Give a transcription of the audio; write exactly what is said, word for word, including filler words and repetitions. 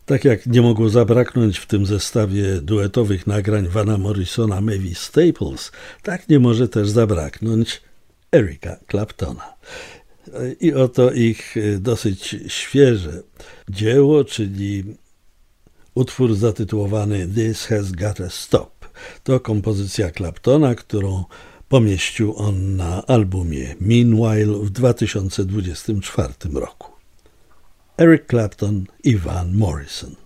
Tak jak nie mogło zabraknąć w tym zestawie duetowych nagrań Vana Morrisona Mavis Staples, tak nie może też zabraknąć Erica Claptona. I oto ich dosyć świeże dzieło, czyli utwór zatytułowany This Has Gotta Stop. To kompozycja Claptona, którą pomieścił on na albumie Meanwhile w dwa tysiące dwudziestym czwartym roku. Eric Clapton i Van Morrison.